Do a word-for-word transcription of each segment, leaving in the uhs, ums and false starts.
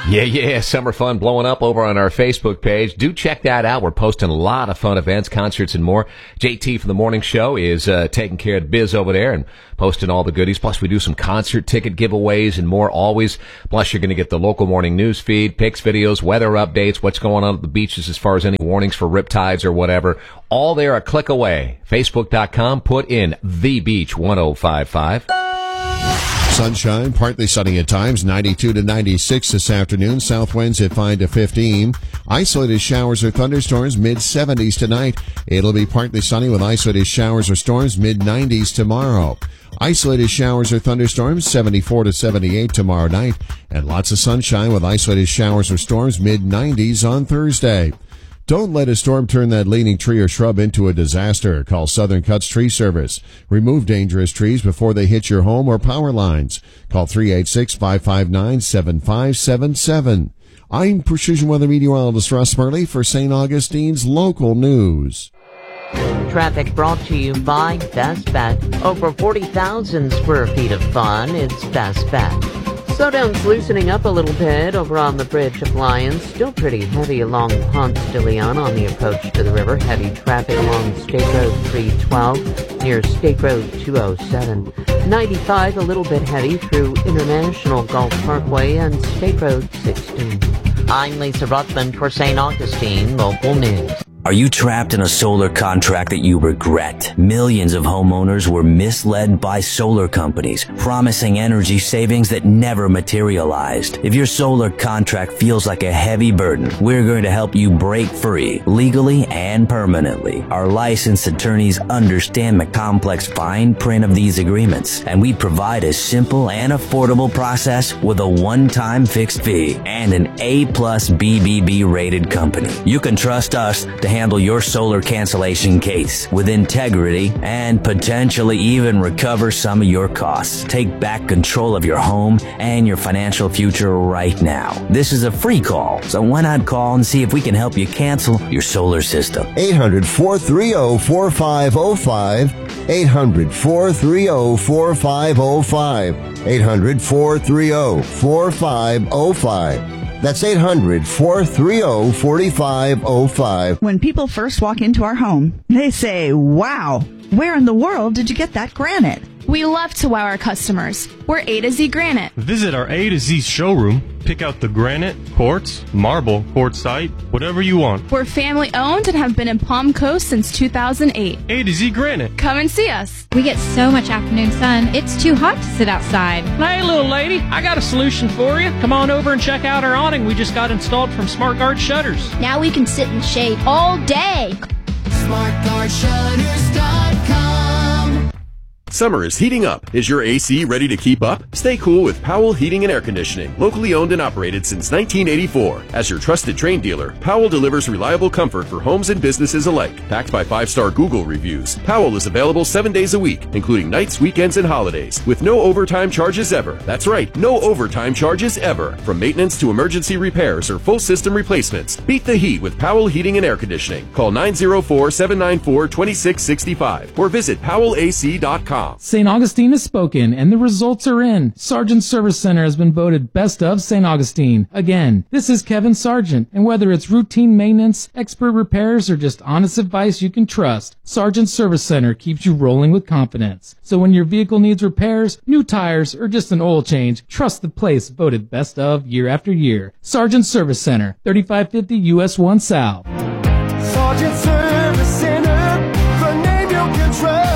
Yeah, yeah, summer fun blowing up over on our Facebook page. Do check that out. We're posting a lot of fun events, concerts, and more. J T from the morning show is uh, taking care of the biz over there and posting all the goodies. Plus, we do some concert ticket giveaways and more always. Plus, you're going to get the local morning news feed, pics, videos, weather updates, what's going on at the beaches as far as any warnings for riptides or whatever. All there a click away. Facebook dot com. Put in The Beach ten fifty-five. Sunshine, partly sunny at times, ninety-two to ninety-six this afternoon. South winds at five to fifteen. Isolated showers or thunderstorms, mid seventies tonight. It'll be partly sunny with isolated showers or storms, mid nineties tomorrow. Isolated showers or thunderstorms, seventy-four to seventy-eight tomorrow night. And lots of sunshine with isolated showers or storms, mid nineties on Thursday. Don't let a storm turn that leaning tree or shrub into a disaster. Call Southern Cuts Tree Service. Remove dangerous trees before they hit your home or power lines. Call three eight six, five five nine, seven five seven seven. I'm Precision Weather Meteorologist Russ Murley for Saint Augustine's local news. Traffic brought to you by Best Bet. Over forty thousand square feet of fun. It's Best Bet. Slowdown's loosening up a little bit over on the Bridge of Lions. Still pretty heavy along Ponce de Leon on the approach to the river. Heavy traffic along State Road three twelve near State Road two oh seven. ninety-five a little bit heavy through International Gulf Parkway and State Road sixteen. I'm Lisa Ruthman for Saint Augustine Local News. Are you trapped in a solar contract that you regret? Millions of homeowners were misled by solar companies, promising energy savings that never materialized. If your solar contract feels like a heavy burden, we're going to help you break free, legally and permanently. Our licensed attorneys understand the complex fine print of these agreements, and we provide a simple and affordable process with a one-time fixed fee and an A plus B B B rated company. You can trust us to handle your solar cancellation case with integrity and potentially even recover some of your costs. Take back control of your home and your financial future right now. This is a free call, so why not call and see if we can help you cancel your solar system? eight hundred, four three zero, four five zero five. eight hundred, four three zero, four five zero five. eight hundred, four three zero, four five zero five. That's eight hundred, four three zero, four five zero five. When people first walk into our home, they say, wow, where in the world did you get that granite? We love to wow our customers. We're A to Z Granite. Visit our A to Z showroom. Pick out the granite, quartz, marble, quartzite, whatever you want. We're family owned and have been in Palm Coast since two thousand eight. A to Z Granite. Come and see us. We get so much afternoon sun, it's too hot to sit outside. Hey, little lady, I got a solution for you. Come on over and check out our awning we just got installed from Smart Guard Shutters. Now we can sit in shade all day. smart guard shutters dot com. Summer is heating up. Is your A C ready to keep up? Stay cool with Powell Heating and Air Conditioning, locally owned and operated since nineteen eighty-four. As your trusted Trane dealer, Powell delivers reliable comfort for homes and businesses alike. Backed by five-star Google reviews, Powell is available seven days a week, including nights, weekends, and holidays, with no overtime charges ever. That's right, no overtime charges ever. From maintenance to emergency repairs or full system replacements, beat the heat with Powell Heating and Air Conditioning. Call nine oh four, seven nine four, two six six five or visit powell A C dot com. Saint Augustine has spoken, and the results are in. Sargent Service Center has been voted Best of Saint Augustine. Again, this is Kevin Sargent, and whether it's routine maintenance, expert repairs, or just honest advice you can trust, Sargent Service Center keeps you rolling with confidence. So when your vehicle needs repairs, new tires, or just an oil change, trust the place voted Best of year after year. Sargent Service Center, thirty-five fifty U S one South. Sargent Service Center, the name you can trust.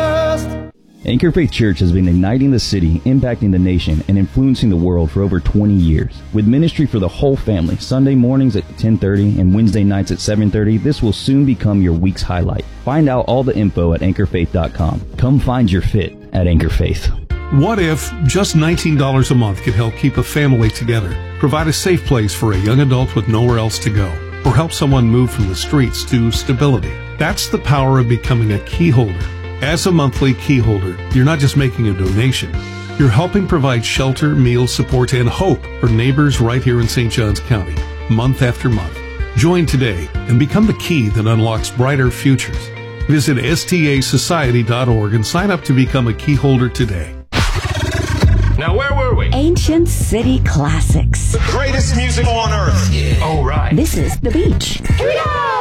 Anchor Faith Church has been igniting the city, impacting the nation, and influencing the world for over twenty years. With ministry for the whole family, Sunday mornings at ten thirty and Wednesday nights at seven thirty, this will soon become your week's highlight. Find out all the info at anchor faith dot com. Come find your fit at Anchor Faith. What if just nineteen dollars a month could help keep a family together, provide a safe place for a young adult with nowhere else to go, or help someone move from the streets to stability? That's the power of becoming a key holder. As a monthly key holder, you're not just making a donation. You're helping provide shelter, meals, support, and hope for neighbors right here in Saint Johns County, month after month. Join today and become the key that unlocks brighter futures. Visit S T A society dot org and sign up to become a key holder today. Now, where were we? Ain't Ocean City Classics. The greatest music on earth. Yeah. All right. This is The Beach. Here we go!